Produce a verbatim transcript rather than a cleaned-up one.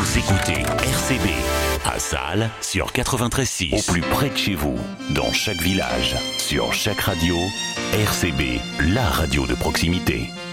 Vous écoutez R C B à Salles sur quatre-vingt-treize six. Au plus près de chez vous, dans chaque village, sur chaque radio, R C B, la radio de proximité.